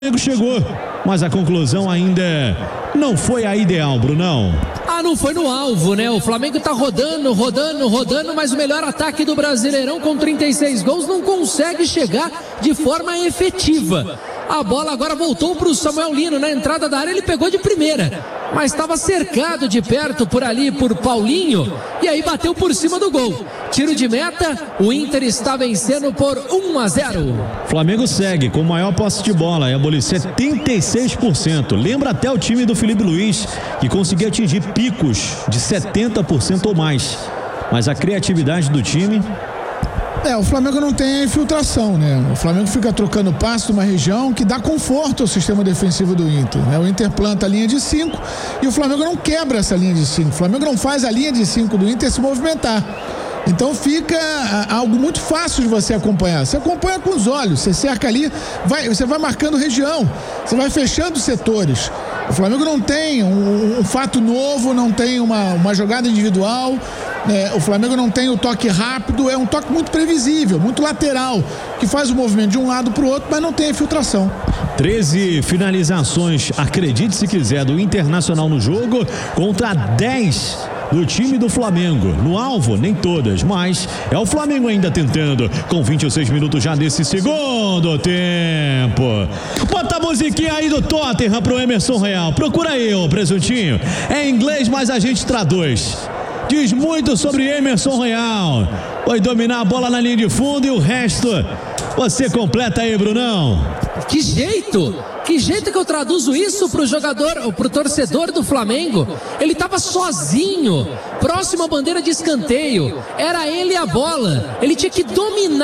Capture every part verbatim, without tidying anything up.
Flamengo chegou, mas a conclusão ainda não foi a ideal, Brunão. Ah, não foi no alvo, né? O Flamengo tá rodando, rodando, rodando, mas o melhor ataque do Brasileirão com trinta e seis gols não consegue chegar de forma efetiva. A bola agora voltou para o Samuel Lino na entrada da área, ele pegou de primeira, mas estava cercado de perto por ali por Paulinho e aí bateu por cima do gol. Tiro de meta, o Inter está vencendo por um a zero. Flamengo segue com maior posse de bola, é abolir setenta e seis por cento. Lembra até o time do Felipe Luiz, que conseguia atingir picos de setenta por cento ou mais. Mas a criatividade do time... É, o Flamengo não tem infiltração, né? O Flamengo fica trocando passe numa região que dá conforto ao sistema defensivo do Inter, né? O Inter planta a linha de cinco e o Flamengo não quebra essa linha de cinco. O Flamengo não faz a linha de cinco do Inter se movimentar. Então fica algo muito fácil de você acompanhar. Você acompanha com os olhos, você cerca ali, vai, você vai marcando região, você vai fechando setores. O Flamengo não tem um, um fato novo, não tem uma, uma jogada individual, né? O Flamengo não tem o toque rápido, é um toque muito previsível, muito lateral, que faz o movimento de um lado para o outro, mas não tem infiltração. treze finalizações, acredite se quiser, do Internacional no jogo contra dez do time do Flamengo. No alvo, nem todas, mas é o Flamengo ainda tentando, com vinte e seis minutos já desse segundo tempo. Bota a musiquinha aí do Tottenham pro Emerson Royal. Procura aí, ô presuntinho. É em inglês, mas a gente traduz. Diz muito sobre Emerson Royal. Foi dominar a bola na linha de fundo e o resto você completa aí, Brunão. Que jeito! Que jeito que eu traduzo isso pro jogador, ou pro torcedor do Flamengo? Ele tava sozinho, próximo à bandeira de escanteio. Era ele e a bola. Ele tinha que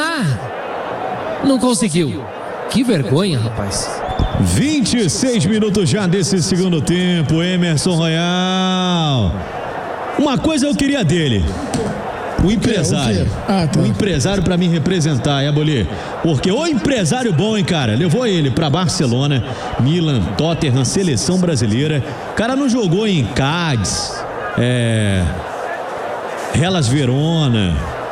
dominar. Não conseguiu. Que vergonha, rapaz. vinte e seis minutos já desse segundo tempo, Emerson Royal. Uma coisa eu queria dele. O empresário. O, o, ah, tá. o empresário pra me representar, é abolir. Porque o empresário bom, hein, cara? Levou ele pra Barcelona, Milan, Tottenham, seleção brasileira. O cara não jogou em Cádiz, é, Hellas Verona,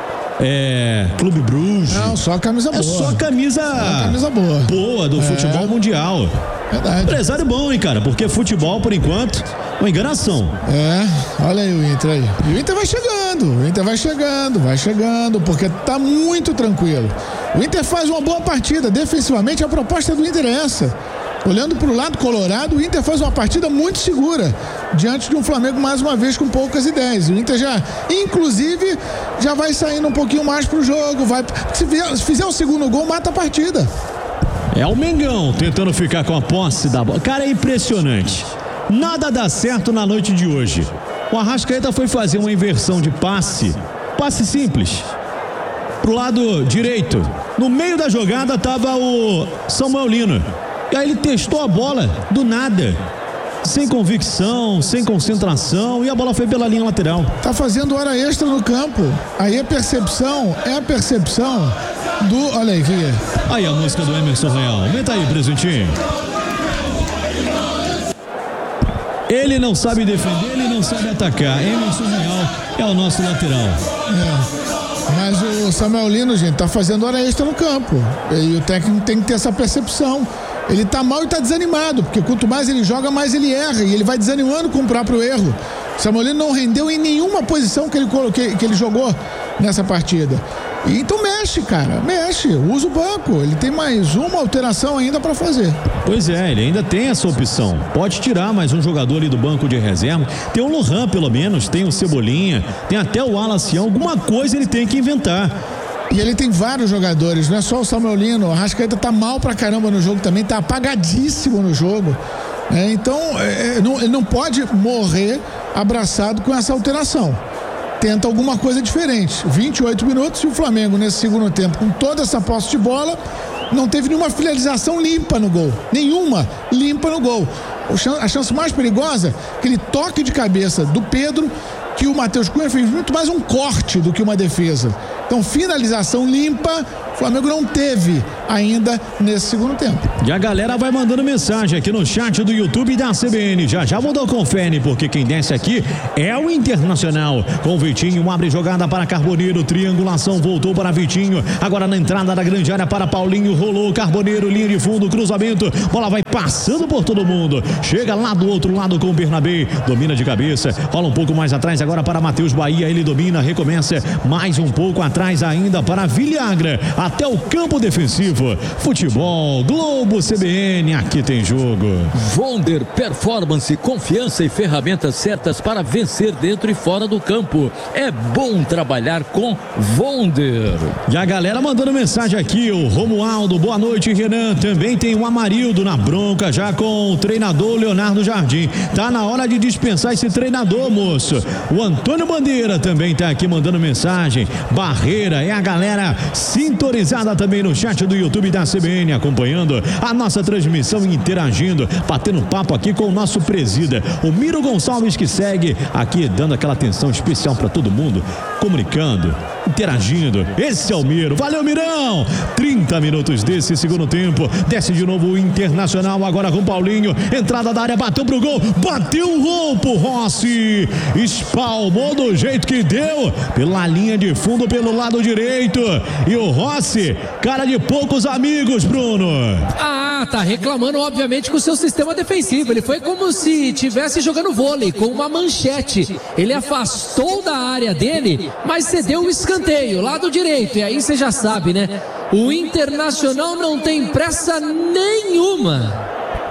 é, Clube Bruges. Não, só camisa boa. É só camisa, só camisa boa. boa do é. futebol mundial. Verdade. Empresário bom, hein, cara? Porque futebol, por enquanto, uma enganação. É, olha aí o Inter aí. E o Inter vai chegando, o Inter vai chegando, vai chegando, porque tá muito tranquilo. O Inter faz uma boa partida. Defensivamente, a proposta do Inter é essa. Olhando para o lado colorado, o Inter faz uma partida muito segura diante de um Flamengo, mais uma vez, com poucas ideias. O Inter já, inclusive, já vai saindo um pouquinho mais pro jogo. Vai, se fizer, se fizer o segundo gol, mata a partida. É o Mengão tentando ficar com a posse da bola. Cara, é impressionante. Nada dá certo na noite de hoje. O Arrascaeta foi fazer uma inversão de passe. Passe simples. Pro lado direito. No meio da jogada estava o Samuel Lino. E aí ele testou a bola do nada. Sem convicção, sem concentração. E a bola foi pela linha lateral. Tá fazendo hora extra no campo. Aí a percepção é a percepção do... Olha aí, Via. Aí a música do Emerson Royal. Aumenta aí, presuntinho. Ele não sabe defender, ele não sabe atacar. Emerson Royal é o nosso lateral. É. Mas o Samuel Lino, gente, tá fazendo hora extra no campo. E o técnico tem que ter essa percepção. Ele tá mal e tá desanimado, porque quanto mais ele joga, mais ele erra. E ele vai desanimando com o próprio erro. O Samuel Lino não rendeu em nenhuma posição que ele, que, que ele jogou nessa partida. E então mexe, cara, mexe, usa o banco. Ele tem mais uma alteração ainda para fazer. Pois é, ele ainda tem essa opção. Pode tirar mais um jogador ali do banco de reserva. Tem o Lohan, pelo menos, tem o Cebolinha, tem até o Wallace. Alguma coisa ele tem que inventar. E ele tem vários jogadores, não é só o Samuel Lino. O Arrascaeta tá mal pra caramba no jogo também, tá apagadíssimo no jogo. É, então, é, não, ele não pode morrer abraçado com essa alteração. Tenta alguma coisa diferente. vinte e oito minutos e o Flamengo nesse segundo tempo, com toda essa posse de bola, não teve nenhuma finalização limpa no gol. Nenhuma limpa no gol. A chance mais perigosa, aquele toque de cabeça do Pedro, que o Matheus Cunha fez muito mais um corte do que uma defesa. Então, finalização limpa, o Flamengo não teve ainda nesse segundo tempo. E a galera vai mandando mensagem aqui no chat do YouTube da C B N. Já já mudou, confere, porque quem desce aqui é o Internacional. Com o Vitinho, abre jogada para Carboneiro, triangulação, voltou para Vitinho. Agora na entrada da grande área para Paulinho, rolou Carboneiro, linha de fundo, cruzamento. Bola vai passando por todo mundo. Chega lá do outro lado com o Bernabé. Domina de cabeça, rola um pouco mais atrás agora para Matheus Bahia. Ele domina, recomeça mais um pouco atrás ainda para Villagra. Até o campo defensivo. Futebol, Globo, C B N, aqui tem jogo. Vonder, performance, confiança e ferramentas certas para vencer dentro e fora do campo. É bom trabalhar com Vonder. E a galera mandando mensagem aqui, o Romualdo, boa noite, Renan. Também tem o Amarildo na bronca já com o treinador Leonardo Jardim. Tá na hora de dispensar esse treinador, moço. O Antônio Bandeira também tá aqui mandando mensagem. Barreira, é a galera sintonizada também no chat do YouTube da C B N, acompanhando a nossa transmissão e interagindo, batendo papo aqui com o nosso presida, o Miro Gonçalves, que segue aqui dando aquela atenção especial para todo mundo, comunicando, interagindo. Esse é o Miro. Valeu, Mirão! trinta minutos desse segundo tempo. Desce de novo o Internacional agora com Paulinho. Entrada da área, bateu pro gol. Bateu o gol pro Rossi. Espalmou do jeito que deu. Pela linha de fundo, pelo lado direito. E o Rossi, cara de poucos amigos, Bruno. Ah, tá reclamando, obviamente, com o seu sistema defensivo. Ele foi como se estivesse jogando vôlei, com uma manchete. Ele afastou da área dele, mas cedeu o escanteio, lado direito. E aí você já sabe, né? O Internacional não tem pressa nenhuma.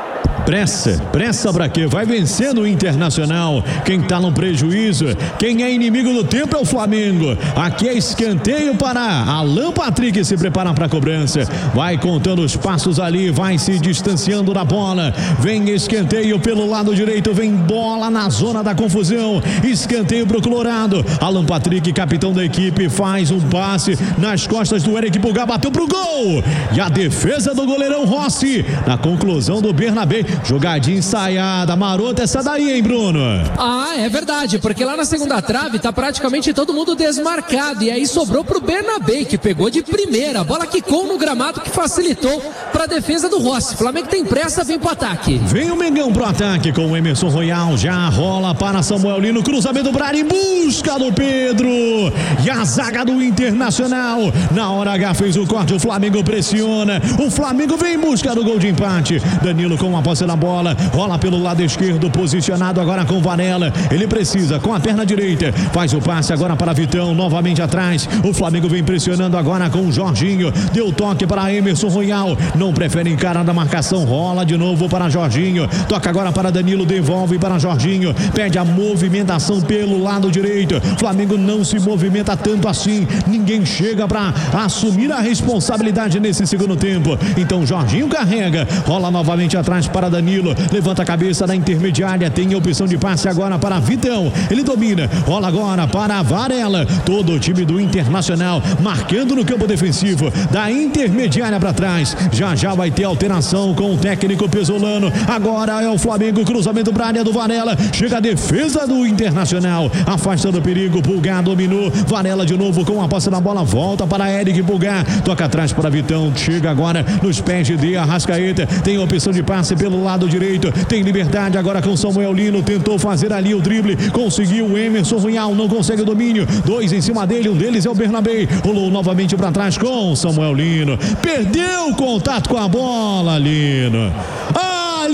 Pressa, pressa pra quê? Vai vencendo o Internacional. Quem tá no prejuízo, quem é inimigo do tempo é o Flamengo. Aqui é escanteio para Alan Patrick, se prepara pra cobrança. Vai contando os passos ali, vai se distanciando da bola. Vem escanteio pelo lado direito, vem bola na zona da confusão. Escanteio pro Colorado. Alan Patrick, capitão da equipe, faz um passe nas costas do Eric Pulgar, bateu pro gol. E a defesa do goleirão Rossi, na conclusão do Bernabé. Jogadinha ensaiada, marota essa daí, hein, Bruno? Ah, é verdade, porque lá na segunda trave tá praticamente todo mundo desmarcado, e aí sobrou pro Bernabé, que pegou de primeira, a bola quicou no gramado, que facilitou pra defesa do Rossi. Flamengo tem pressa, vem pro ataque. Vem o Mengão pro ataque com o Emerson Royal, já rola para Samuel Lino, cruzamento pra área em busca do Pedro, e a zaga do Internacional, na hora H fez o corte, o Flamengo pressiona, o Flamengo vem em busca do gol de empate. Danilo com a posse na bola, rola pelo lado esquerdo, posicionado agora com Varela, ele precisa com a perna direita, faz o passe agora para Vitão, novamente atrás, o Flamengo vem pressionando agora com o Jorginho, deu toque para Emerson Royal, não prefere encarar da marcação, rola de novo para Jorginho, toca agora para Danilo, devolve para Jorginho, pede a movimentação pelo lado direito, Flamengo não se movimenta tanto assim, ninguém chega para assumir a responsabilidade nesse segundo tempo, então Jorginho carrega, rola novamente atrás para Danilo, levanta a cabeça na intermediária, tem a opção de passe agora para Vitão, ele domina, rola agora para Varela, todo o time do Internacional marcando no campo defensivo, da intermediária para trás, já já vai ter alteração com o técnico Pesolano, agora é o Flamengo, cruzamento para a área do Varela, chega a defesa do Internacional, afasta do perigo, Pulgar dominou, Varela de novo com a posse na bola, volta para Eric Pulgar, toca atrás para Vitão, chega agora nos pés de Arrascaeta, tem a opção de passe pelo lado direito, tem liberdade agora com Samuel Lino, tentou fazer ali o drible, conseguiu o Emerson Royal, não consegue o domínio, dois em cima dele, um deles é o Bernabé, rolou novamente para trás com Samuel Lino, perdeu o contato com a bola, Lino, ah,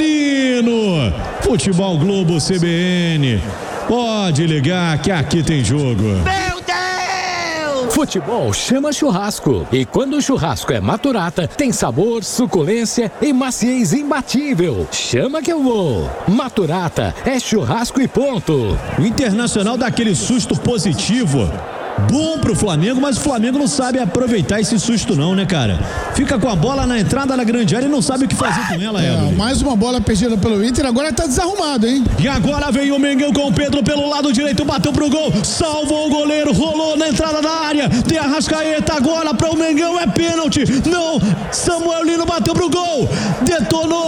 Lino, Futebol Globo C B N, pode ligar que aqui tem jogo. Futebol chama churrasco. E quando o churrasco é Maturata, tem sabor, suculência e maciez imbatível. Chama que eu vou. Maturata é churrasco e ponto. O Internacional dá aquele susto positivo. Bom pro Flamengo, mas o Flamengo não sabe aproveitar esse susto não, né, cara? Fica com a bola na entrada da grande área e não sabe o que fazer com ela, é, Evelyn. Mais uma bola perdida pelo Inter, agora tá desarrumado, hein? E agora vem o Mengão com o Pedro pelo lado direito, bateu pro gol, salvou o goleiro, rolou na entrada da área, tem a Arrascaeta agora para o Mengão, é pênalti, não, Samuel Lino bateu pro gol, detonou.